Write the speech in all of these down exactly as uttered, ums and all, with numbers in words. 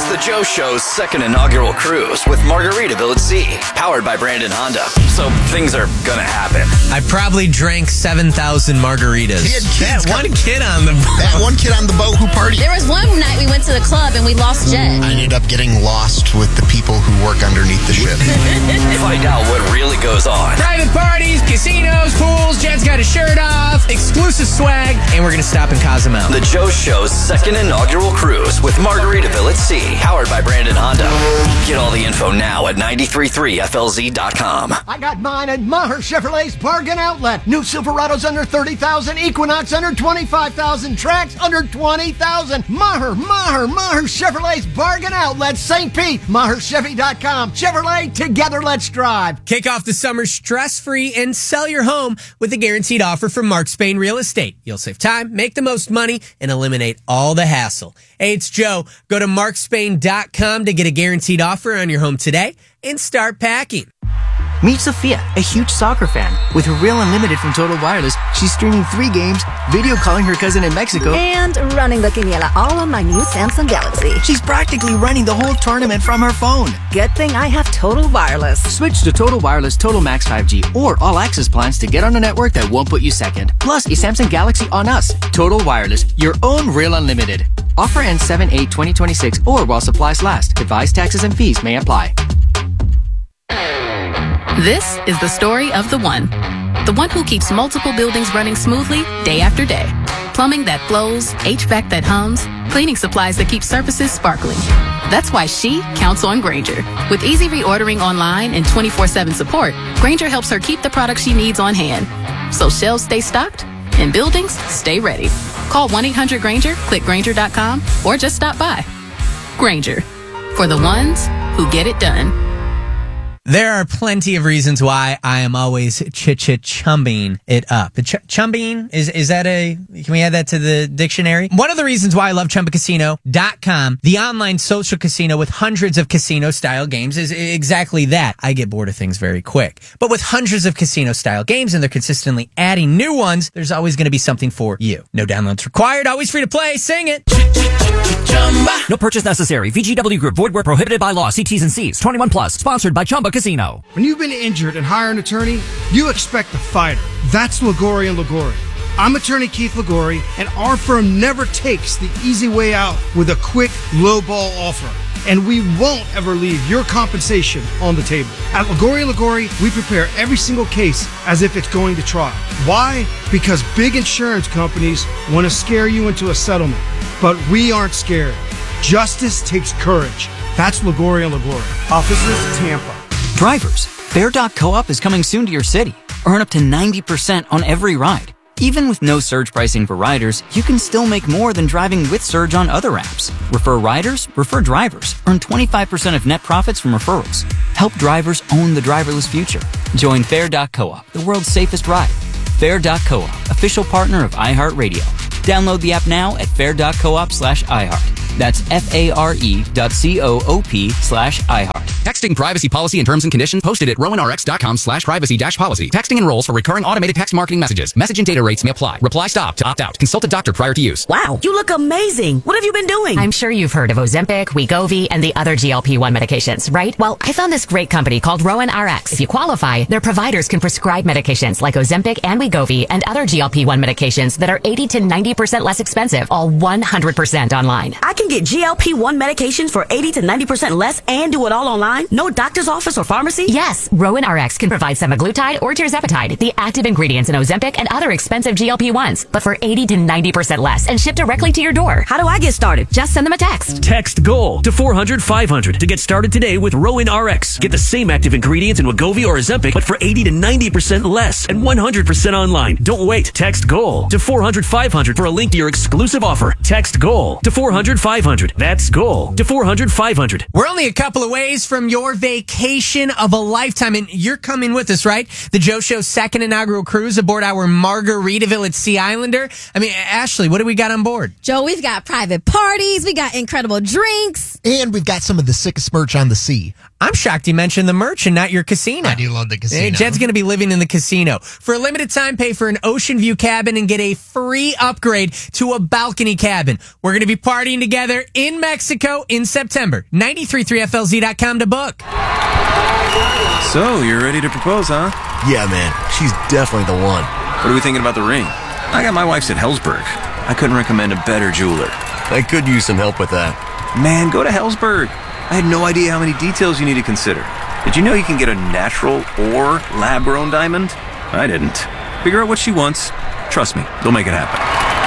the Joe Show's second inaugural cruise with Margaritaville at Sea, powered by Brandon Honda. So things are gonna happen. I probably drank seven thousand margaritas. He had kids that one kid on the boat. That one kid on the boat who partied. There was one night we went to the club and we lost Jed. I ended up getting lost with the people who work underneath the ship. Find out what really goes on. Private parties, casinos, pools, Jed's got his shirt off, exclusive swag, and we're gonna stop in Cozumel. The Joe Show's second inaugural cruise with Margaritaville at Sea, powered by Brandon Honda. Get all the info now at nine three three F L Z dot com. I got mine at Maher Chevrolet's Bargain Outlet. New Silverados under thirty thousand, Equinox under twenty-five thousand, Trax under twenty thousand. Maher, Maher, Maher Chevrolet's Bargain Outlet, Saint Pete, Maher Chevy dot com. Chevrolet, together let's drive. Kick off the summer stress-free and sell your home with a guaranteed offer from Mark Spain Real Estate. You'll save time, make the most money, and eliminate all the hassle. Hey, it's Joe. Go to mark spain dot com to get a guaranteed offer on your home today and start packing. Meet Sophia, a huge soccer fan. With her Real Unlimited from Total Wireless, she's streaming three games, video calling her cousin in Mexico, and running the quiniela all on my new Samsung Galaxy. She's practically running the whole tournament from her phone. Good thing I have Total Wireless. Switch to Total Wireless Total Max five G or All Access plans to get on a network that won't put you second. Plus, a Samsung Galaxy on us. Total Wireless, your own Real Unlimited. Offer ends seven eight twenty twenty-six or while supplies last. Device taxes and fees may apply. This is the story of the one. The one who keeps multiple buildings running smoothly day after day. Plumbing that flows, H V A C that hums, cleaning supplies that keep surfaces sparkling. That's why she counts on Grainger. With easy reordering online and twenty-four seven support, Grainger helps her keep the products she needs on hand. So shelves stay stocked and buildings stay ready. Call one eight hundred Grainger, click Grainger dot com, or just stop by. Grainger, for the ones who get it done. There are plenty of reasons why I am always ch-ch-chumbing it up. Ch- chumbing, is is that a, can we add that to the dictionary? One of the reasons why I love Chumba Casino dot com, the online social casino with hundreds of casino-style games, is exactly that. I get bored of things very quick. But with hundreds of casino-style games and they're consistently adding new ones, there's always going to be something for you. No downloads required, always free to play. Sing it. No purchase necessary. V G W Group. Void where prohibited by law. See T's and C's. twenty-one plus. Sponsored by Chumba Casino. When you've been injured and hire an attorney, you expect a fighter. That's Liguori and Liguori. I'm attorney Keith Liguori, and our firm never takes the easy way out with a quick, low-ball offer. And we won't ever leave your compensation on the table. At Liguori and Liguori, we prepare every single case as if it's going to trial. Why? Because big insurance companies want to scare you into a settlement. But we aren't scared. Justice takes courage. That's Liguori and Liguori. Offices, Tampa. Drivers, Fair dot co-op is coming soon to your city. Earn up to ninety percent on every ride. Even with no surge pricing for riders, you can still make more than driving with Surge on other apps. Refer riders, refer drivers. Earn twenty-five percent of net profits from referrals. Help drivers own the driverless future. Join Fair dot co-op, the world's safest ride. Fair dot co-op, official partner of iHeartRadio. Download the app now at fair dot coop slash iHeart. That's F-A-R-E dot C-O-O-P slash iHeart. Texting privacy policy and terms and conditions posted at rowan r x dot com slash privacy dash policy. Texting enrolls for recurring automated text marketing messages. Message and data rates may apply. Reply stop to opt out. Consult a doctor prior to use. Wow, you look amazing. What have you been doing? I'm sure you've heard of Ozempic, Wegovy, and the other G L P one medications, right? Well, I found this great company called Rowan R X. If you qualify, their providers can prescribe medications like Ozempic and Wegovy and other G L P one medications that are eighty to ninety percent less expensive, all one hundred percent online. I can get G L P one medications for eighty to ninety percent less and do it all online? No doctor's office or pharmacy? Yes, Rowan R X can provide semaglutide or tirzepatide, the active ingredients in Ozempic and other expensive G L P ones, but for eighty to ninety percent less and shipped directly to your door. How do I get started? Just send them a text. Text GOAL to four hundred five hundred to get started today with Rowan R X. Get the same active ingredients in Wegovy or Ozempic, but for eighty to ninety percent less and one hundred percent online. Don't wait. Text GOAL to four hundred five hundred for a link to your exclusive offer. Text GOAL to four hundred five hundred. That's GOAL to four hundred five hundred. We're only a couple of ways from from your vacation of a lifetime. And you're coming with us, right? The Joe Show's second inaugural cruise aboard our Margaritaville at Sea Islander. I mean, Ashley, what do we got on board? Joe, we've got private parties. We got incredible drinks. And we've got some of the sickest merch on the sea. I'm shocked you mentioned the merch and not your casino. I do love the casino. Hey, Jed's going to be living in the casino. For a limited time, pay for an ocean view cabin and get a free upgrade to a balcony cabin. We're going to be partying together in Mexico in September. ninety-three point three F L Z dot com to book. So, you're ready to propose, huh? Yeah, man. She's definitely the one. What are we thinking about the ring? I got my wife's at Hellsberg. I couldn't recommend a better jeweler. I could use some help with that. Man, go to Hellsberg. I had no idea how many details you need to consider. Did you know you can get a natural or lab-grown diamond? I didn't. Figure out what she wants. Trust me, they'll make it happen.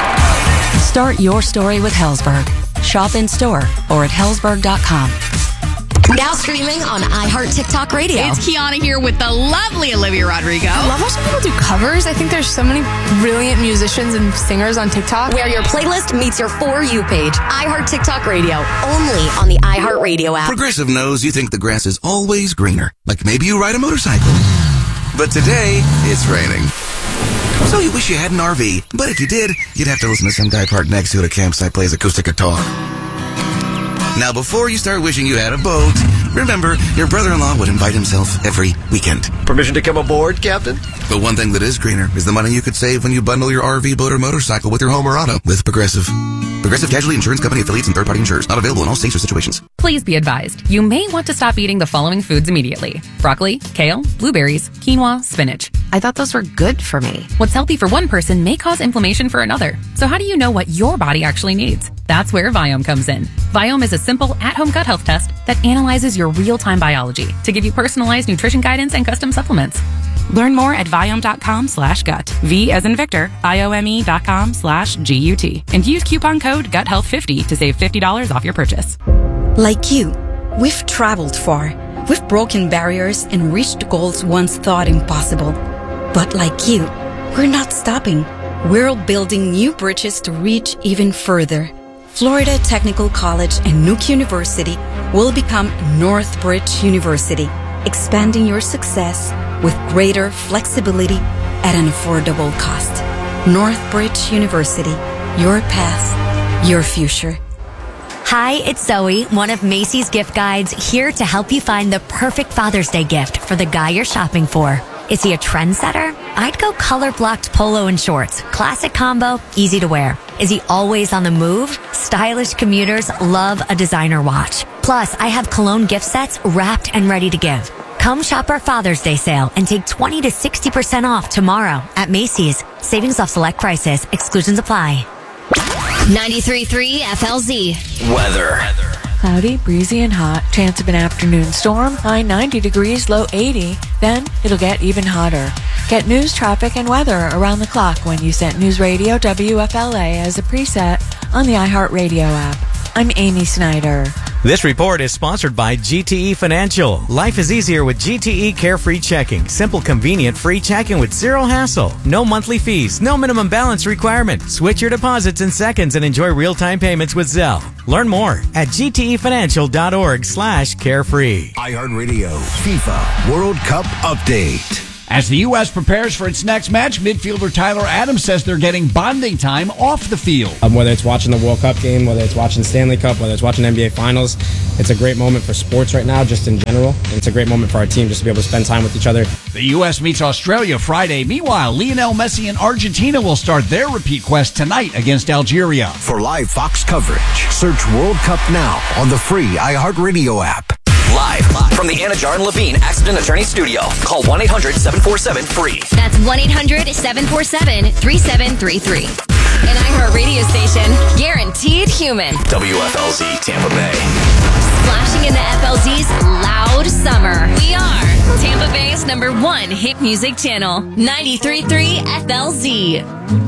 Start your story with Hellsberg. Shop in store or at hellsberg dot com. Now streaming on iHeart TikTok Radio. It's Kiana here with the lovely Olivia Rodrigo. I love watching people do covers. I think there's so many brilliant musicians and singers on TikTok. Where your playlist meets your For You page. iHeart TikTok Radio. Only on the iHeart Radio app. Progressive knows you think the grass is always greener. Like maybe you ride a motorcycle. But today, it's raining. So you wish you had an R V. But if you did, you'd have to listen to some guy parked next to it at a campsite plays acoustic guitar. Now, before you start wishing you had a boat, remember, your brother-in-law would invite himself every weekend. Permission to come aboard, Captain? But one thing that is greener is the money you could save when you bundle your R V, boat, or motorcycle with your home or auto with Progressive. Progressive Casualty Insurance Company affiliates and third-party insurers. Not available in all states or situations. Please be advised, you may want to stop eating the following foods immediately. Broccoli, kale, blueberries, quinoa, spinach. I thought those were good for me. What's healthy for one person may cause inflammation for another. So how do you know what your body actually needs? That's where Viome comes in. Viome is a simple at-home gut health test that analyzes your real-time biology to give you personalized nutrition guidance and custom supplements. Learn more at Viome.com slash gut. V as in Victor, I-O-M-E dot com slash G-U-T. And use coupon code gut health fifty to save fifty dollars off your purchase. Like you, we've traveled far. We've broken barriers and reached goals once thought impossible. But like you, we're not stopping. We're building new bridges to reach even further. Florida Technical College and Nuke University will become Northbridge University, expanding your success with greater flexibility at an affordable cost. Northbridge University, your path, your future. Hi, it's Zoe, one of Macy's gift guides, here to help you find the perfect Father's Day gift for the guy you're shopping for. Is he a trendsetter? I'd go color-blocked polo and shorts. Classic combo, easy to wear. Is he always on the move? Stylish commuters love a designer watch. Plus, I have cologne gift sets wrapped and ready to give. Come shop our Father's Day sale and take twenty to sixty percent off tomorrow at Macy's. Savings off select prices. Exclusions apply. ninety-three point three F L Z. Weather. Cloudy, breezy, and hot. Chance of an afternoon storm. High ninety degrees, low eighty. Then it'll get even hotter. Get news, traffic, and weather around the clock when you set News Radio W F L A as a preset on the iHeartRadio app. I'm Amy Snyder. This report is sponsored by G T E Financial. Life is easier with G T E Carefree Checking. Simple, convenient, free checking with zero hassle. No monthly fees, no minimum balance requirement. Switch your deposits in seconds and enjoy real-time payments with Zelle. Learn more at gtefinancial.org slash carefree. iHeartRadio FIFA World Cup Update. As the U S prepares for its next match, midfielder Tyler Adams says they're getting bonding time off the field. Um, whether it's watching the World Cup game, whether it's watching Stanley Cup, whether it's watching N B A Finals, it's a great moment for sports right now, just in general. And it's a great moment for our team just to be able to spend time with each other. The U S meets Australia Friday. Meanwhile, Lionel Messi and Argentina will start their repeat quest tonight against Algeria. For live Fox coverage, search World Cup now on the free iHeartRadio app. Live from the Anna Jar and Levine Accident Attorney Studio. Call one eight hundred seven four seven free. That's one eight hundred seven four seven three seven three three. An iHeart radio station, guaranteed human. W F L Z Tampa Bay. Splashing into F L Z's loud summer. We are Tampa Bay's number one hit music channel, ninety-three point three F L Z.